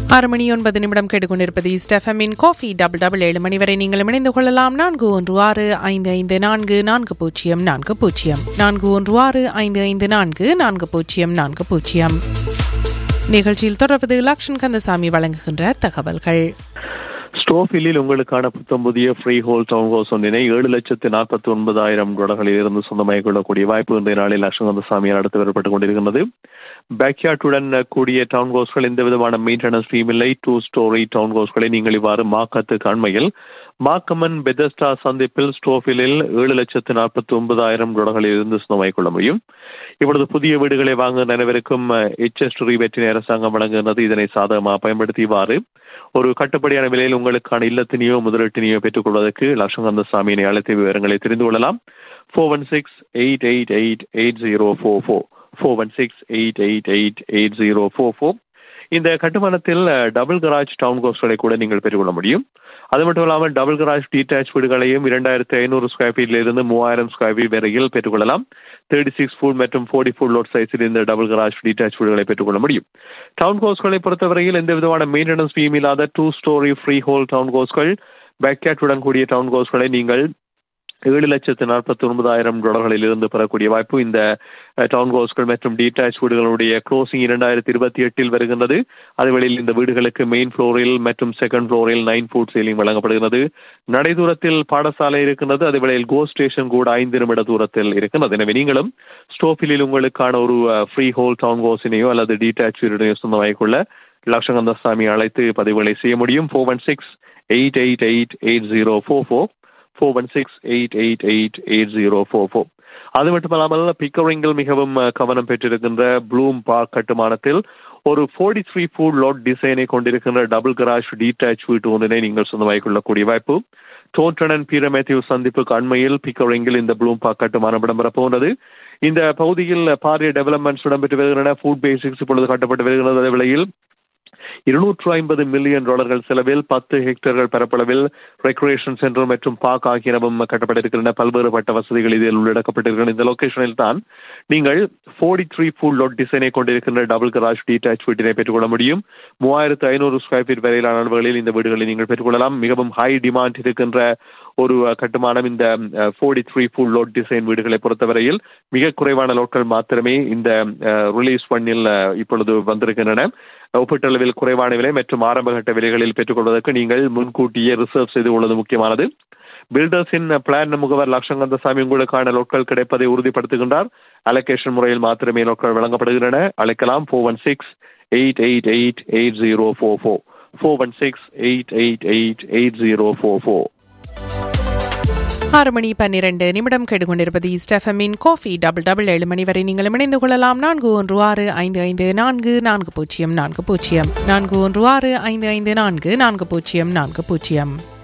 6 மணி 9 நிமிடம் கேட்டுக்கொண்டிருப்பது ஸ்டெஃபமின் coffee double double 7 மணி வரை நீங்கள் இணைந்து கொள்ளலாம். 41655440 41655440. நிகழ்ச்சியில் தொடர்வது லக்ஷன் கந்தசாமி வழங்குகின்ற தகவல்கள். ஸ்டோஃபில்லில் உங்களுக்கான புத்தம் புதிய ஃப்ரீ ஹோல் டவுன் ஹவுஸ் ஒன்றினை $7,49,000 இருந்து சொந்தமாக கொள்ளக்கூடிய வாய்ப்பு இன்றைய நாளில் லக்ஷன் கந்தசாமியால் நடத்தி வரப்பட்டுக் கொண்டிருக்கிறது. பேக்யார்டுடன் கூடிய டவுன் ஹவுஸ்கள் எந்த விதமான மெயின்டெனன்ஸ் ஃபீம் இல்லை. 2 ஸ்டோரி டவுன் ஹவுஸ்களை நீங்கள் இவ்வாறு மாக்கத்துக்கு அண்மையில் மாக்கமன் பெதஸ்டா சந்திப்பில் ஸ்டோஃபிலில் $7,49,000 இருந்து சொந்தமாக கொள்ள முடியும். இப்பொழுது புதிய வீடுகளை வாங்க அனைவருக்கும் HS ரீபேட்டினை அரசாங்கம் வழங்குகிறது. இதனை சாதகமாக பயன்படுத்தி இவ்வாறு ஒரு கட்டுப்படியான விலையில் உங்களுக்கான இல்லத்தினையோ முதலீட்டினையோ பெற்றுக் கொள்வதற்கு லக்ஷன் கந்தசாமியினை அழைத்த விவரங்களை தெரிந்து கொள்ளலாம். 4168888044 4168888044. இந்த கட்டுமானத்தில் டபுள் கராஜ் டவுன் ஹவுஸ்களை கூட நீங்கள் பெற்றுக்கொள்ள முடியும். அது மட்டும் இல்லாமல் டபுள் கராஜ் டீடாச் வீடுகளையும் 2500 ஸ்கொயர் ஃபீட்ல இருந்து 3000 ஸ்கொயர் ஃபீட் வரையில் பெற்றுக்கொள்ளலாம். 36 ஃபுட் மற்றும் 40 ஃபுட் லோட் சைஸில் இந்த டபுள் கராஜ் டீடாச் வீடுகளை பெற்றுக்கொள்ள முடியும். டவுன் ஹவுஸ்களை பொறுத்தவரையில் எந்த விதமான மெயின்டெனன்ஸ் ஃபீம் இல்லாத 2 ஸ்டோரி ஃப்ரீ ஹோல் டவுன் ஹவுஸ்கள், பேக்யார்டுடன் கூடிய டவுன் ஹவுஸ்களை நீங்கள் $7,49,000 இருந்து பெறக்கூடிய வாய்ப்பு இந்த டவுன் ஹவுஸ்கள் மற்றும் டீடாச் வீடுகளுடைய க்ளோசிங் 2028 வருகின்றது. அதுவேளையில் இந்த வீடுகளுக்கு மெயின் ஃப்ளோரில் மற்றும் செகண்ட் ஃப்ளோரில் 9 ஃபுட் சீலிங் வழங்கப்படுகிறது. நடைதூரத்தில் பாடசாலை இருக்கின்றது. அதுவேளையில் கோ ஸ்டேஷன் கூட 5 நிமிட தூரத்தில் இருக்கின்றது. எனவே நீங்களும் ஸ்டோஃபிலில் உங்களுக்கான ஒரு ஃப்ரீ ஹோல் டவுன் ஹவுஸினையோ அல்லது டீடாச் வீடினையோ சொந்தமாகிக் கொள்ள லக்ஷன் கந்தசாமி அழைத்து பதிவுகளை செய்ய முடியும். 4168888044 4168888044. அது மட்டுமல்லாமல் பிக்கரிங்கில் மிகவும் கவனம் பெற்றிருக்கின்ற ப்ளூம் பார்க் கட்டுமானத்தில் ஒரு 43 ஃபுட் லோட் டிசைனை கொண்டிருக்கின்ற டபுள் கராஜ் டீடாச் வீட்டு ஒன்றினை நீங்கள் சொந்தமாகிக் கொள்ளக்கூடிய வாய்ப்பு. டோன்டன் பீரமேத்யூ சந்திப்புக்கு அண்மையில் பிக்கரிங்கில் இந்த ப்ளூம் பார்க் கட்டுமானம் இடம்பெற போகிறது. இந்த பகுதியில் பாரிய டெவலப்மெண்ட்ஸ் இடம்பெற்று வருகின்றன. ஃபுட் பேசிக்ஸ் இப்பொழுது கட்டப்பட்டு வருகிறது. அதே வேளையில் $250 மில்லியன் செலவில் 10 ஹெக்டேர்கள் பரப்பளவில் ரெக்ரியேஷன் சென்டர் மற்றும் பார்க் ஆகியனவும் கட்டப்பட்டிருக்கின்றன. பல்வேறுபட்ட வசதிகள் இதில் உள்ளடக்கப்பட்டிருக்கின்றன. இந்த லொகேஷனில் தான் நீங்கள் 43 ஃபுட் லோட் டிசைனை கொண்டிருக்கின்ற டபுள் கராஜ் டீடாச் வீட்டினை பெற்றுக்கொள்ள முடியும். 3500 ஸ்கொயர் ஃபீட் வரையிலான அளவுகளில் இந்த வீடுகளை நீங்கள் பெற்றுக்கொள்ளலாம். மிகவும் ஹை டிமாண்ட் இருக்கின்ற ஒரு கட்டுமானம் இந்த 43 ஃபுட் லோட் டிசைன் வீடுகளை பொறுத்தவரையில் மிக குறைவான லோட்கள் மாத்திரமே இந்த ரிலீஸ் பண்ணில் இப்பொழுது வந்திருக்கின்றன. ஒப்பீட்டளவில் குறைவான விலை மற்றும் ஆரம்பகட்ட விலைகளில் பெற்றுக்கொள்வதற்கு நீங்கள் முன்கூட்டியே ரிசர்வ் செய்து கொள்வது முக்கியமானது. பில்டர்ஸின் பிளான் முகவர் லக்ஷன் கந்தசாமி உங்களுக்கான லோட்கள் கிடைப்பதை உறுதிப்படுத்துகின்றார். அலோகேஷன் முறையில் மாத்திரமே லோட்கள் வழங்கப்படுகின்றன. அழைக்கலாம் 4168888044 4168888044. 6 மணி 12 நிமிடம் கேட்டுக்கொண்டிருப்பது ஸ்டெஃபமின் காஃபி டபுள் டபுள் 7 மணி வரை நீங்கள் இணைந்து கொள்ளலாம். 41655440 41655440.